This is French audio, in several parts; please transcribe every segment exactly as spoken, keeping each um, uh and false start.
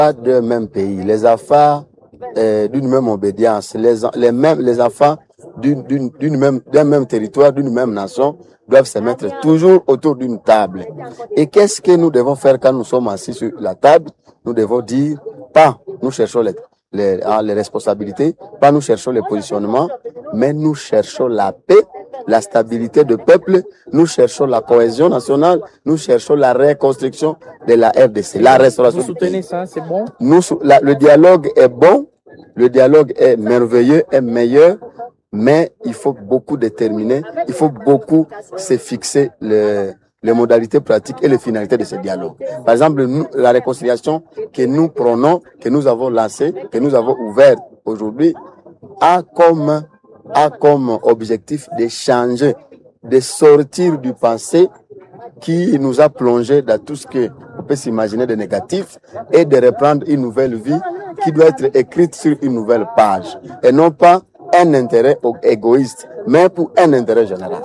Pas d'un même pays, les enfants euh, d'une même obédience, les, les, mêmes, les enfants d'une, d'une, d'une même, d'un même territoire, d'une même nation, doivent se mettre toujours autour d'une table. Et qu'est-ce que nous devons faire quand nous sommes assis sur la table? Nous devons dire, pas nous cherchons les, les, les responsabilités, pas nous cherchons les positionnements, mais nous cherchons la paix, la stabilité du peuple, nous cherchons la cohésion nationale, nous cherchons la reconstruction de la R D C, la restauration. Vous soutenez ça, c'est bon? Nous, la, le dialogue est bon, le dialogue est merveilleux, est meilleur, mais il faut beaucoup déterminer, il faut beaucoup se fixer le, les modalités pratiques et les finalités de ce dialogue. Par exemple, nous, la réconciliation que nous prenons, que nous avons lancée, que nous avons ouverte aujourd'hui, a comme, a comme objectif de changer, de sortir du passé qui nous a plongé dans tout ce qu'on peut s'imaginer de négatif et de reprendre une nouvelle vie qui doit être écrite sur une nouvelle page et non pas un intérêt égoïste, mais pour un intérêt général.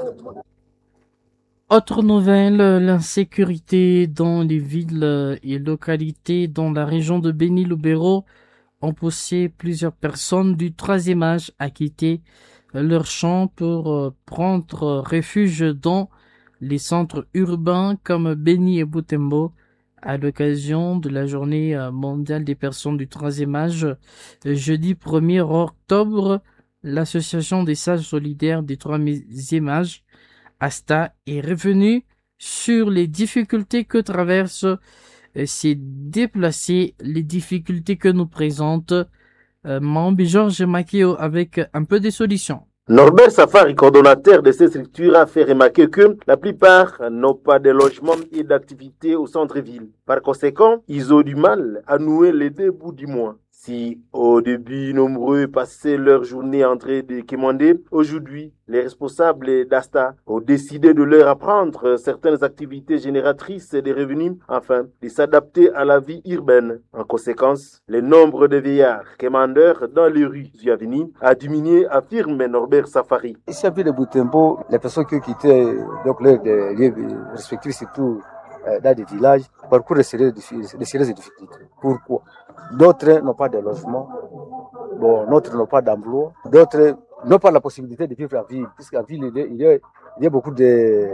Autre nouvelle, l'insécurité dans les villes et localités dans la région de Béni-Lubero ont poussé plusieurs personnes du troisième âge à quitter leur champ pour prendre refuge dans les centres urbains comme Béni et Butembo à l'occasion de la journée mondiale des personnes du troisième âge. Jeudi premier octobre, l'association des sages solidaires des troisième âge, ASTA, est revenue sur les difficultés que traversent ces déplacés, les difficultés que nous présente euh, Maombi Georges Makio avec un peu de solutions. Norbert Safari, coordonnateur de ces structures, a fait remarquer que la plupart n'ont pas de logement et d'activité au centre-ville. Par conséquent, ils ont du mal à nouer les deux bouts du mois. Si au début nombreux passaient leur journée en train de commander, aujourd'hui les responsables d'ASTA ont décidé de leur apprendre certaines activités génératrices de revenus afin de s'adapter à la vie urbaine. En conséquence, le nombre de vieillards commandeurs dans les rues du Aveni a diminué, affirme Norbert Safari. Ici à Ville de Butembo, les personnes qui ont quitté donc leurs lieux respectifs, surtout euh, dans des villages, parcourent de sérieuses difficultés. Pourquoi? D'autres n'ont pas de logement, bon, d'autres n'ont pas d'emploi, d'autres n'ont pas la possibilité de vivre en ville, puisqu'en ville, il y a, il y a, il y a beaucoup de,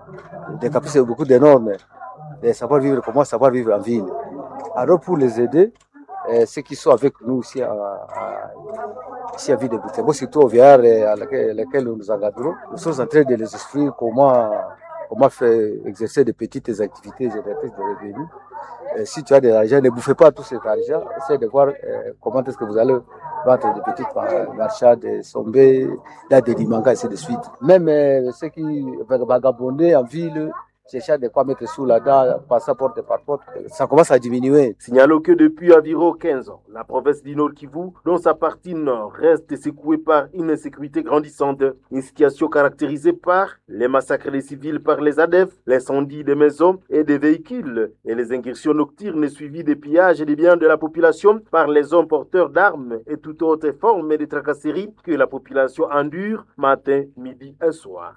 de capacités, beaucoup de normes, de savoir vivre, comment savoir vivre en ville. Alors pour les aider, euh, ceux qui sont avec nous ici à, à, ici à Ville de Butembo, surtout au V R à laquelle, laquelle nous nous engagerons, nous sommes en train de les instruire comment, comment faire exercer de petites activités génératrices de revenus. Euh, si tu as de l'argent, ne bouffez pas tout cet argent. Essayez de voir euh, comment est-ce que vous allez vendre des petites marchands, des sombés, là, des dimangas, et ainsi de suite. Même euh, ceux qui vagabondaient en ville, cherchant de quoi mettre sous la dent, passant porte par porte, ça commence à diminuer. Signalons que depuis environ quinze ans, la province du Nord Kivu, dans sa partie nord, reste secouée par une insécurité grandissante. Une situation caractérisée par les massacres des civils par les A D F, l'incendie des maisons et des véhicules, et les incursions nocturnes suivies des pillages et des biens de la population par les hommes porteurs d'armes et toute autre forme de tracasserie que la population endure matin, midi et soir.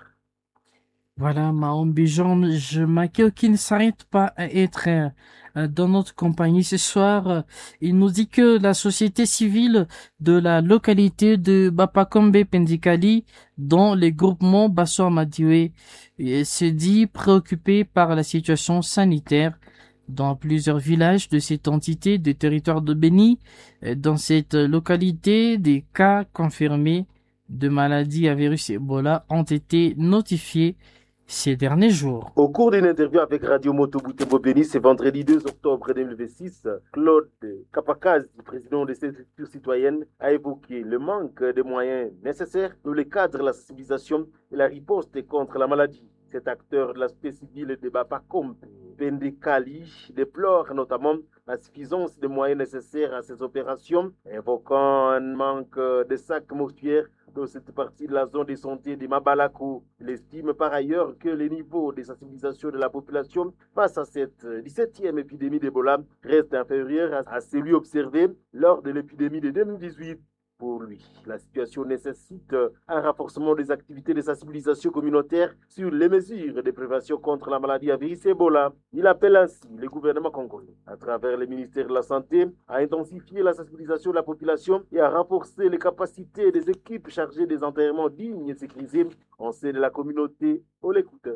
Voilà, Maombi Georges Makio qui ne s'arrête pas à être euh, dans notre compagnie ce soir. Il nous dit que la société civile de la localité de Bapakombe Pendikali, dont les groupements Basso Amadiwe, se dit préoccupé par la situation sanitaire dans plusieurs villages de cette entité du territoire de Béni. Dans cette localité, des cas confirmés de maladies à virus Ebola ont été notifiés ces derniers jours. Au cours d'une interview avec Radio Moto Butembo Béni ce vendredi deux octobre deux mille vingt-six, Claude Kapakazi, président de cette structure citoyenne, a évoqué le manque de moyens nécessaires dans le cadre de la sensibilisation et la riposte contre la maladie. Cet acteur de l'aspect civil de Bapakombe Pendikali déplore notamment l'insuffisance des moyens nécessaires à ces opérations, évoquant un manque de sacs mortuaires dans cette partie de la zone de santé de Mabalako. Il estime par ailleurs que le niveau de sensibilisation de la population face à cette dix-septième épidémie d'Ebola reste inférieur à celui observé lors de l'épidémie de deux mille dix-huit. Pour lui, la situation nécessite un renforcement des activités de sensibilisation communautaire sur les mesures de prévention contre la maladie à virus Ebola. Il appelle ainsi le gouvernement congolais, à travers le ministère de la Santé, à intensifier la sensibilisation de la population et à renforcer les capacités des équipes chargées des enterrements dignes et sécurisés en sein de la communauté. On l'écoute.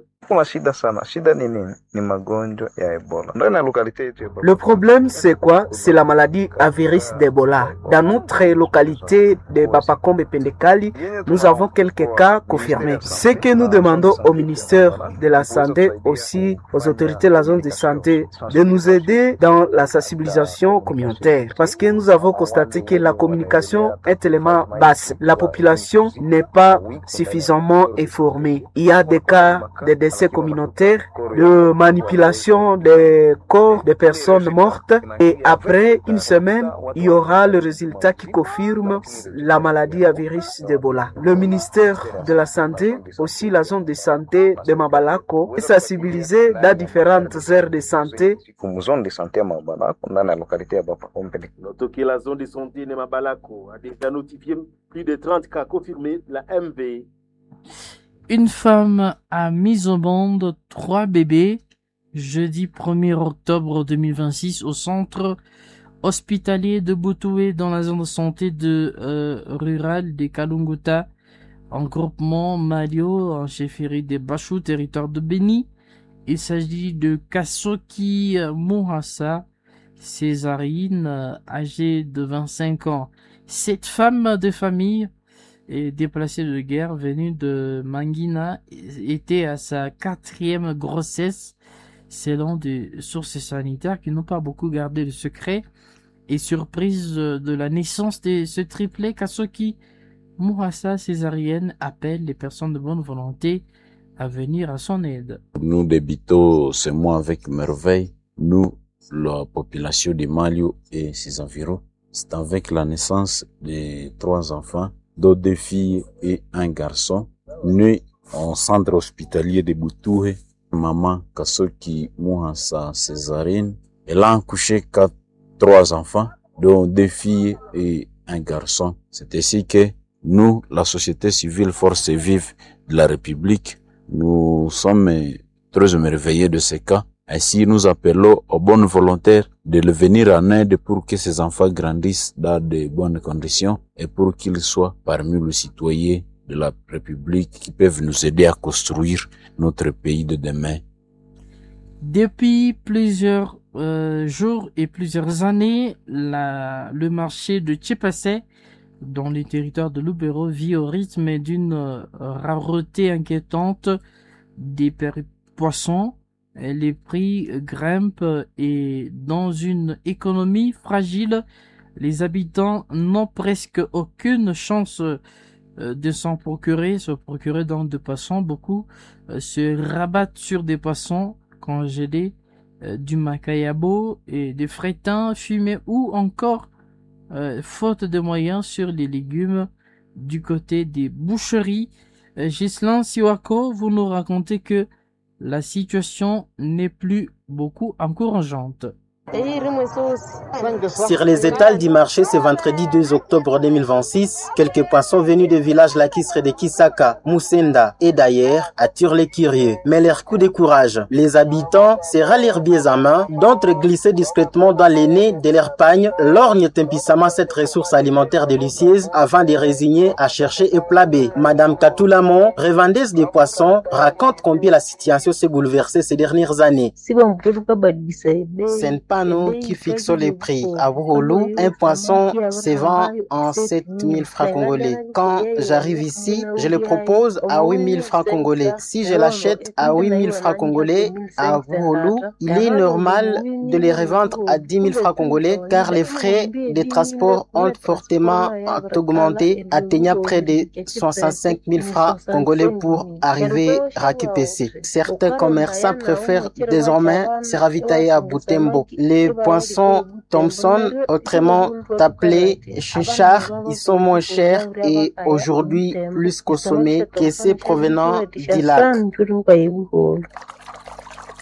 Le problème, c'est quoi? C'est la maladie à virus d'Ebola. Dans notre localité de Bapakombe et Pendekali, nous avons quelques cas confirmés. Ce que nous demandons au ministère de la Santé, aussi aux autorités de la zone de santé, de nous aider dans la sensibilisation communautaire. Parce que nous avons constaté que la communication est tellement basse. La population n'est pas suffisamment informée. Il y a des cas de décès communautaires, de manipulation des corps des personnes mortes, et après une semaine, il y aura le résultat qui confirme la maladie à virus d'Ebola. Le ministère de la Santé, aussi la zone de santé de Mabalako, est sensibilisé dans différentes aires de santé. Notons que la zone de santé de Mabalako a déjà notifié plus de trente cas confirmés de la M V. Une femme a mis au monde trois bébés jeudi premier octobre deux mille vingt-six au centre hospitalier de Boutoué dans la zone de santé de euh, rurale de Kalunguta, en groupement Malio, en chefferie de Bachou, territoire de Béni. Il s'agit de Kasoki Mohassa, césarine, âgée de vingt-cinq ans. Cette femme de famille et déplacée de guerre venue de Mangina était à sa quatrième grossesse, selon des sources sanitaires qui n'ont pas beaucoup gardé le secret. Et surprise de la naissance de ce triplet, Kasoki Mohassa césarienne appelle les personnes de bonne volonté à venir à son aide. Nous débutons ce mois avec merveille, nous, la population de Malio et ses environs. C'est avec la naissance de trois enfants, dont deux filles et un garçon, nés au centre hospitalier de Boutoué. Maman Kasoki Mohassa césarienne, elle a accouché quatre, trois enfants, dont deux filles et un garçon. C'est ainsi que nous, la société civile Force Vive de la République, nous sommes très émerveillés de ces cas. Ainsi, nous appelons aux bonnes volontaires de le venir en aide pour que ces enfants grandissent dans de bonnes conditions et pour qu'ils soient parmi les citoyens de la République qui peuvent nous aider à construire notre pays de demain. Depuis plusieurs euh, jours et plusieurs années, la, le marché de Tchepasé, dans les territoires de Lubero, vit au rythme d'une euh, rareté inquiétante des poissons. Les prix grimpent et dans une économie fragile, les habitants n'ont presque aucune chance de s'en procurer, se procurer donc de poissons. Beaucoup se rabattent sur des poissons congelés, du macayabo et des frétins fumés ou encore, faute de moyens, sur les légumes du côté des boucheries. Ghislain Siwako, vous nous racontez que la situation n'est plus beaucoup encourageante. Sur les étals du marché ce vendredi deux octobre deux mille vingt-six, quelques poissons venus des villages lacustres de Kisaka, Moussenda et d'ailleurs attirent les curieux. Mais leur coup de courage, les habitants serrent leurs biais en main, d'autres glissaient discrètement dans les nez de leur pagne, lorgnent impuissamment cette ressource alimentaire délicieuse avant de résigner à chercher et plaber. Madame Katoulamon, revendeuse des poissons, raconte combien la situation s'est bouleversée ces dernières années. Ce n'est pas nous qui fixons les prix. À Bouhoulou, un poisson se vend en sept mille francs congolais. Quand j'arrive ici, je le propose à huit mille francs congolais. Si je l'achète à huit mille francs congolais à Bouhoulou, il est normal de les revendre à dix mille francs congolais car les frais de transport ont fortement augmenté, atteignant près de soixante-cinq mille francs congolais pour arriver à récupérer. Certains commerçants préfèrent désormais se ravitailler à Butembo. Les poissons Thompson, autrement appelés chuchard, ils sont moins chers et aujourd'hui plus consommés que ceux provenant du lac.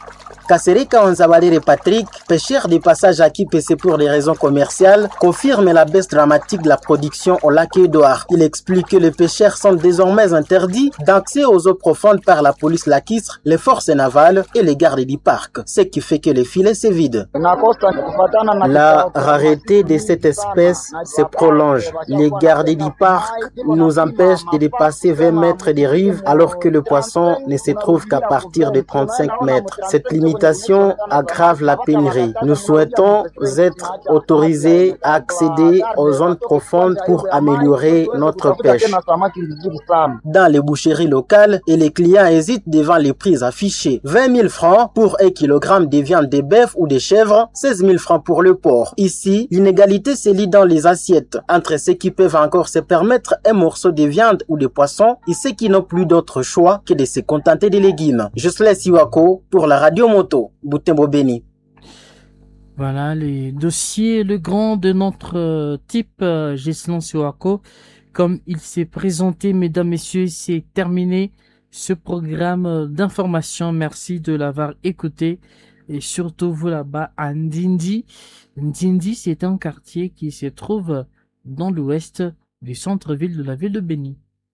Kasserika Onzabalere Patrick, pêcheur des passages à Kipese pour des raisons commerciales, confirme la baisse dramatique de la production au lac Édouard. Il explique que les pêcheurs sont désormais interdits d'accès aux eaux profondes par la police lacustre, les forces navales et les gardes du parc, ce qui fait que les filets se vident. La rareté de cette espèce se prolonge. Les gardes du parc nous empêchent de dépasser vingt mètres des rives alors que le poisson ne se trouve qu'à partir de trente-cinq mètres. Cette limitation aggrave la pénurie. Nous souhaitons être autorisés à accéder aux zones profondes pour améliorer notre pêche. Dans les boucheries locales, et les clients hésitent devant les prix affichés. vingt mille francs pour un kilogramme de viande de bœuf ou de chèvre, seize mille francs pour le porc. Ici, l'inégalité se lit dans les assiettes entre ceux qui peuvent encore se permettre un morceau de viande ou de poisson et ceux qui n'ont plus d'autre choix que de se contenter des légumes. Jocelyn Siwako pour la Radio Moto, Butembo Beni. Voilà les dossiers le grand de notre euh, type euh, Jocelyn Siwako. Comme il s'est présenté, mesdames, messieurs, c'est terminé ce programme d'information. Merci de l'avoir écouté. Et surtout, vous là-bas, à Ndindi. Ndindi, c'est un quartier qui se trouve dans l'ouest du centre-ville de la ville de Beni.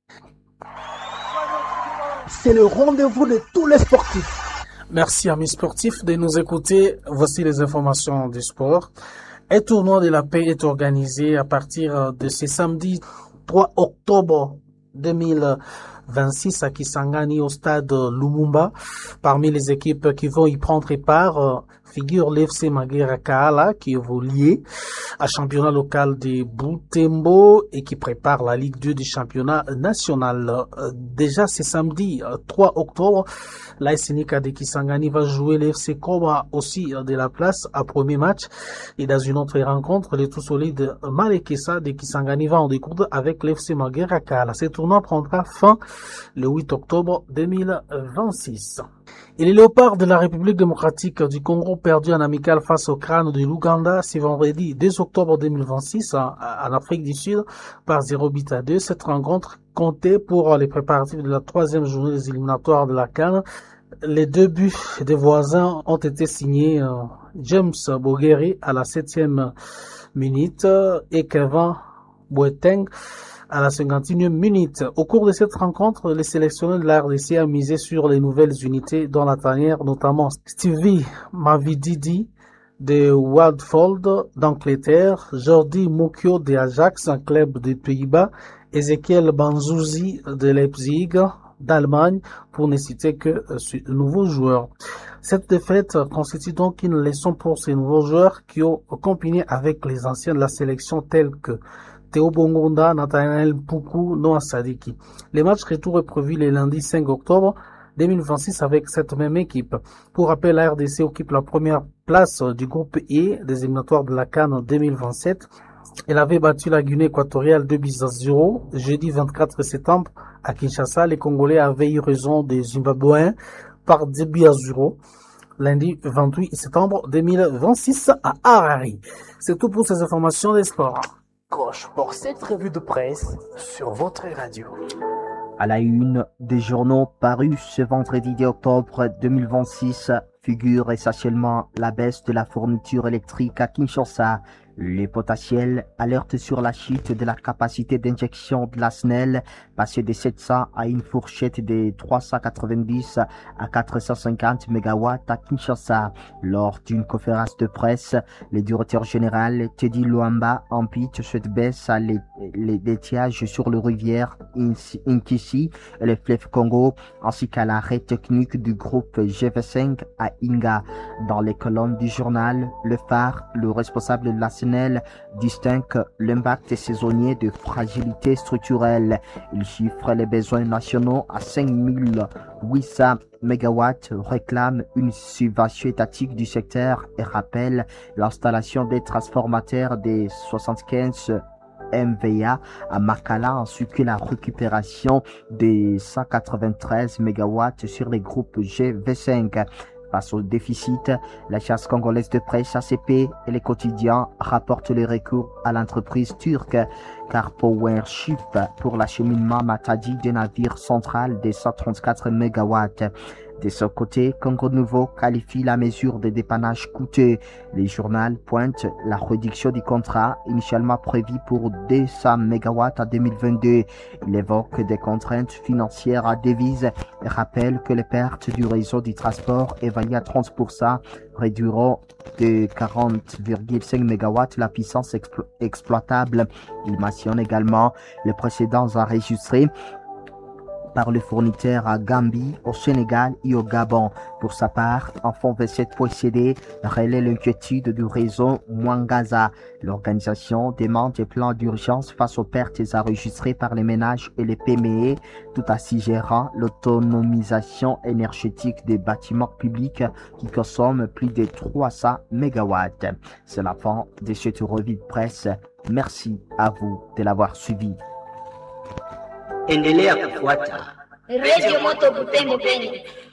C'est le rendez-vous de tous les sportifs. Merci, amis sportifs, de nous écouter. Voici les informations du sport. Un tournoi de la paix est organisé à partir de ce samedi trois octobre deux mille vingt-six à Kisangani au stade Lumumba. Parmi les équipes qui vont y prendre part figure l'F C Magera Kaala qui évolue à championnat local de Butembo et qui prépare la Ligue deux du championnat national. Déjà ce samedi trois octobre, l'A S Nika de Kisangani va jouer l'F C Cobra aussi de la place à premier match. Et dans une autre rencontre, le tout solide Malekesa de Kisangani va en découdre avec l'F C Magera Kaala. Ce tournoi prendra fin le huit octobre deux mille vingt-six. Et les Léopards de la République démocratique du Congo perdu en amical face au crâne de l'Ouganda ce vendredi deux octobre deux mille vingt-six en, en Afrique du Sud par zéro but à deux. Cette rencontre comptait pour les préparatifs de la troisième journée des éliminatoires de la CAN. Les deux buts des voisins ont été signés euh, James Bogueri à la septième minute et Kevin Boateng à la cinquantième minute. Au cours de cette rencontre, les sélectionneurs de la R D C a misé sur les nouvelles unités dans la tanière, notamment Stevie Mavididi de Watford d'Angleterre, Jordi Mukio de Ajax, un club des Pays-Bas, Ezekiel Banzuzi de Leipzig d'Allemagne, pour ne citer que ce nouveau joueur. Cette défaite constitue donc une leçon pour ces nouveaux joueurs qui ont combiné avec les anciens de la sélection tels que Théo Bongonda, Nathanaël Poukou, Noah Sadiki. Les matchs retour est prévu le lundi cinq octobre deux mille vingt-six avec cette même équipe. Pour rappel, la R D C occupe la première place du groupe E des éliminatoires de la CAN deux mille vingt-sept. Elle avait battu la Guinée équatoriale deux buts à zéro jeudi vingt-quatre septembre à Kinshasa. Les Congolais avaient eu raison des Zimbabwéens par deux buts à zéro lundi vingt-huit septembre deux mille vingt-six à Harare. C'est tout pour ces informations des sports. Coche pour cette revue de presse sur votre radio. À la une des journaux parus ce vendredi deux octobre deux mille vingt-six figure essentiellement la baisse de la fourniture électrique à Kinshasa. Les potentiels alertent sur la chute de la capacité d'injection de la S N E L, passée de sept cents à une fourchette de trois cent quatre-vingt-dix à quatre cent cinquante mégawatts à Kinshasa. Lors d'une conférence de presse, le directeur général Teddy Luamba impute cette baisse à l'étiage sur le rivière Inkisi et le fleuve Congo, ainsi qu'à l'arrêt technique du groupe G V cinq à Inga. Dans les colonnes du journal Le Phare, le responsable de la S N E L distingue l'impact saisonnier de fragilité structurelle. Il chiffre les besoins nationaux à cinq mille huit cents mégawatts, réclame une subvention étatique du secteur et rappelle l'installation des transformateurs des soixante-quinze M V A à Makala ainsi que la récupération des cent quatre-vingt-treize mégawatts sur les groupes G V cinq. Face au déficit, l'agence congolaise de presse A C P et les quotidiens rapportent les recours à l'entreprise turque car Powership pour l'acheminement Matadi des navires central des cent trente-quatre mégawatts. De son côté, Congo Nouveau qualifie la mesure de dépannage coûteux. Le journal pointe la réduction du contrat initialement prévu pour deux cents mégawatts en deux mille vingt-deux. Il évoque des contraintes financières à devise et rappelle que les pertes du réseau du transport évaluées à trente pour cent réduiront de quarante virgule cinq mégawatts la puissance explo- exploitable. Il mentionne également les précédents enregistrés par le fournisseur à Gambie, au Sénégal et au Gabon. Pour sa part, Enfant vingt-sept point C D relaie l'inquiétude du réseau Mwangaza. L'organisation demande des plans d'urgence face aux pertes enregistrées par les ménages et les P M E, tout ainsi gérant l'autonomisation énergétique des bâtiments publics qui consomment plus de trois cents mégawatts. C'est la fin de cette revue de presse. Merci à vous de l'avoir suivi. Endelea kufuata Radio Moto Butembo Beni.